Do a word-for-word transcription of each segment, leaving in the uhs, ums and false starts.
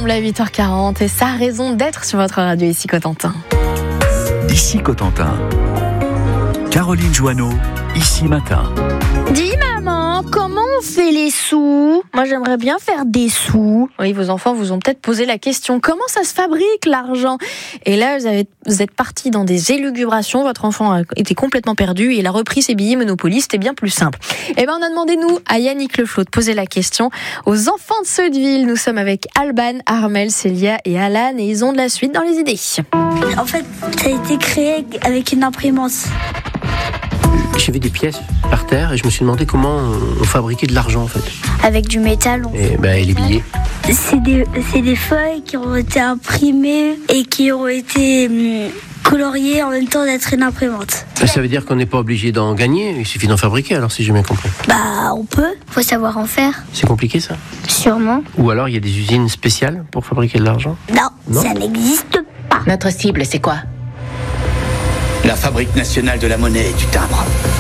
ensemble à huit heures quarante et ça a raison d'être sur votre radio ici Cotentin. Ici Cotentin. Caroline Joanneau, ici matin. Dis maman, comment on fait les sous ? Moi j'aimerais bien faire des sous. Oui, vos enfants vous ont peut-être posé la question, comment ça se fabrique l'argent ? Et là vous, avez, vous êtes partis dans des élucubrations, votre enfant a été complètement perdu et il a repris ses billets Monopoly, c'était bien plus simple. Et ben on a demandé nous à Yannick Leflot de poser la question aux enfants de Sotteville. Nous sommes avec Alban, Armel, Célia et Alan et ils ont de la suite dans les idées. En fait, ça a été créé avec une imprimante. J'ai vu des pièces par terre et je me suis demandé comment on fabriquait de l'argent en fait. Avec du métal. On... Et, bah, et les billets. C'est des, c'est des feuilles qui ont été imprimées et qui ont été hum, coloriées en même temps d'être une imprimante. Bah, ça veut dire qu'on n'est pas obligé d'en gagner, il suffit d'en fabriquer alors si j'ai bien compris. Bah on peut, faut savoir en faire. C'est compliqué ça ? Sûrement. Ou alors il y a des usines spéciales pour fabriquer de l'argent ? Non, non, ça n'existe pas. Notre cible c'est quoi ? La Fabrique nationale de la monnaie et du timbre.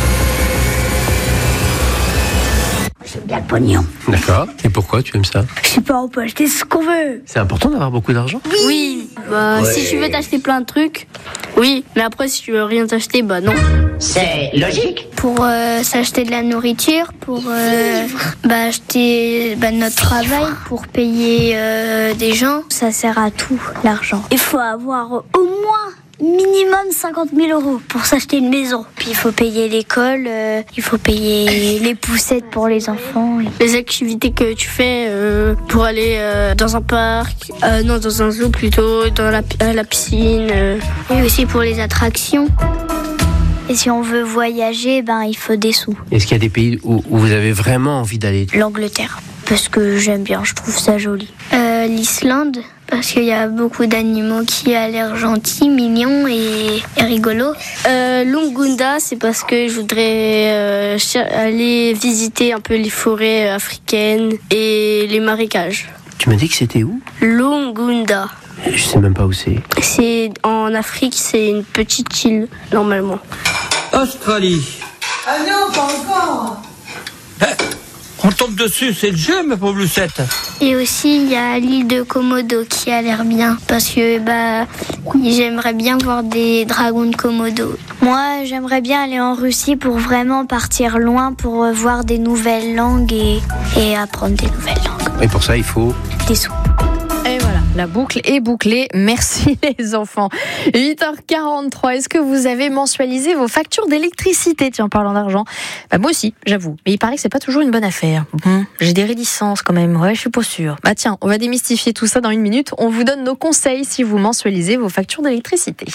J'aime bien le pognon. D'accord. Et pourquoi tu aimes ça ? Je sais pas, on peut acheter ce qu'on veut. C'est important d'avoir beaucoup d'argent ? Oui, oui. Bah, ouais. Si tu veux t'acheter plein de trucs, oui. Mais après, si tu veux rien t'acheter, bah non. C'est logique. Pour euh, s'acheter de la nourriture, pour euh, bah, acheter bah, notre travail, pour payer euh, des gens. Ça sert à tout, l'argent. Il faut avoir au moins minimum cinquante mille euros pour s'acheter une maison. Puis il faut payer l'école, euh, il faut payer les poussettes pour les enfants. Les activités que tu fais euh, pour aller euh, dans un parc, euh, non dans un zoo plutôt, dans la, à la piscine. Euh. Et aussi pour les attractions. Et si on veut voyager, ben il faut des sous. Est-ce qu'il y a des pays où, où vous avez vraiment envie d'aller ? L'Angleterre, parce que j'aime bien, je trouve ça joli. Euh, L'Islande, parce qu'il y a beaucoup d'animaux qui a l'air gentils, mignons et, et rigolos. Euh, Lungunda, c'est parce que je voudrais euh, aller visiter un peu les forêts africaines et les marécages. Tu m'as dit que c'était où ? Lungunda. Je sais même pas où c'est. C'est en Afrique, c'est une petite île, normalement. Australie. Ah non, pas encore. On tombe dessus, c'est le jeu, ma pauvre Lucette. Et aussi, il y a l'île de Komodo qui a l'air bien. Parce que bah, j'aimerais bien voir des dragons de Komodo. Moi, j'aimerais bien aller en Russie pour vraiment partir loin, pour voir des nouvelles langues et, et apprendre des nouvelles langues. Et pour ça, il faut... des sous. Et voilà, la boucle est bouclée. Merci les enfants. huit heures quarante-trois, est-ce que vous avez mensualisé vos factures d'électricité ? Tiens, en parlant d'argent. Bah, moi aussi, j'avoue. Mais il paraît que c'est pas toujours une bonne affaire. Bon, j'ai des réticences quand même. Ouais, je suis pas sûre. Bah tiens, on va démystifier tout ça dans une minute. On vous donne nos conseils si vous mensualisez vos factures d'électricité.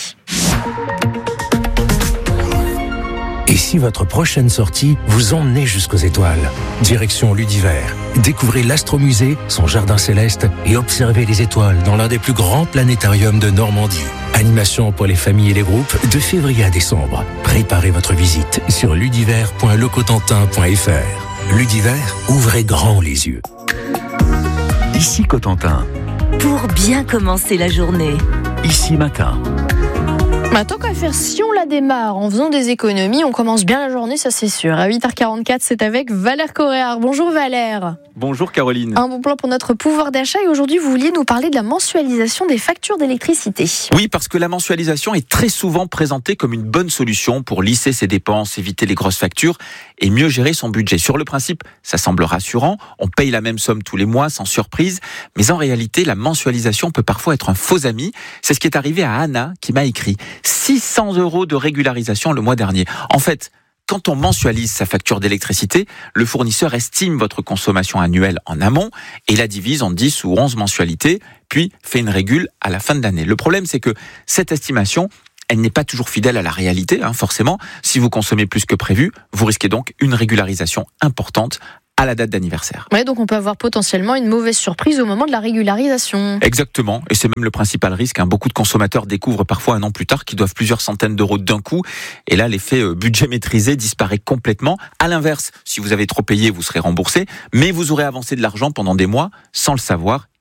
Et si votre prochaine sortie vous emmenait jusqu'aux étoiles ? Direction Ludivert. Découvrez l'Astromusée, son jardin céleste et observez les étoiles dans l'un des plus grands planétariums de Normandie. Animation pour les familles et les groupes de février à décembre. Préparez votre visite sur ludivert point le cotentin point f r. Ludivert, ouvrez grand les yeux. Ici Cotentin. Pour bien commencer la journée. Ici matin. Bah, tant qu'à faire, si on la démarre en faisant des économies, on commence bien la journée, ça c'est sûr. À huit heures quarante-quatre, c'est avec Valère Coréard. Bonjour Valère. Bonjour Caroline. Un bon plan pour notre pouvoir d'achat et aujourd'hui vous vouliez nous parler de la mensualisation des factures d'électricité. Oui, parce que la mensualisation est très souvent présentée comme une bonne solution pour lisser ses dépenses, éviter les grosses factures et mieux gérer son budget. Sur le principe, ça semble rassurant, on paye la même somme tous les mois sans surprise, mais en réalité, la mensualisation peut parfois être un faux ami. C'est ce qui est arrivé à Anna qui m'a écrit six cents euros de régularisation le mois dernier. En fait, quand on mensualise sa facture d'électricité, le fournisseur estime votre consommation annuelle en amont et la divise en dix ou onze mensualités, puis fait une régule à la fin de l'année. Le problème, c'est que cette estimation, elle n'est pas toujours fidèle à la réalité, hein, forcément. Si vous consommez plus que prévu, vous risquez donc une régularisation importante à la date d'anniversaire. Ouais, donc on peut avoir potentiellement une mauvaise surprise au moment de la régularisation. Exactement, et c'est même le principal risque. Hein. Beaucoup de consommateurs découvrent parfois un an plus tard qu'ils doivent plusieurs centaines d'euros d'un coup, et là l'effet euh, budget maîtrisé disparaît complètement. À l'inverse, si vous avez trop payé, vous serez remboursé, mais vous aurez avancé de l'argent pendant des mois sans le savoir,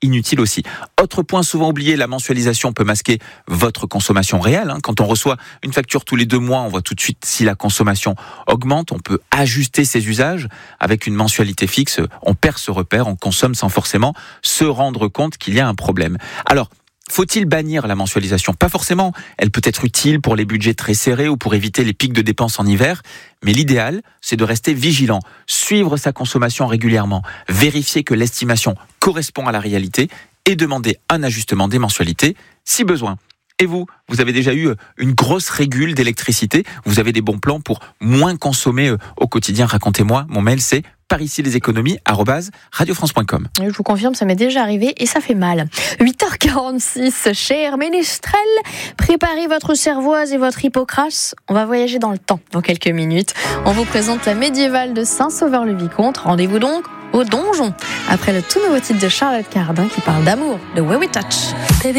inutile aussi. Autre point souvent oublié, la mensualisation peut masquer votre consommation réelle. Hein. Quand on reçoit une facture tous les deux mois, on voit tout de suite si la consommation augmente. On peut ajuster ses usages. Avec une mensualité fixe, on perd ce repère, on consomme sans forcément se rendre compte qu'il y a un problème. Alors, faut-il bannir la mensualisation ? Pas forcément. Elle peut être utile pour les budgets très serrés ou pour éviter les pics de dépenses en hiver. Mais l'idéal, c'est de rester vigilant, suivre sa consommation régulièrement, vérifier que l'estimation correspond à la réalité et demander un ajustement des mensualités si besoin. Et vous, vous avez déjà eu une grosse régule d'électricité ? Vous avez des bons plans pour moins consommer au quotidien ? Racontez-moi. Mon mail, c'est par ici les économies arobase radio france point com. Je vous confirme, ça m'est déjà arrivé et ça fait mal. huit heures quarante-six, chère ménestrel, préparez votre cervoise et votre hippocrase. On va voyager dans le temps dans quelques minutes. On vous présente la médiévale de Saint-Sauveur-le-Vicomte. Rendez-vous donc au donjon, après le tout nouveau titre de Charlotte Cardin qui parle d'amour, de Way We Touch. Baby.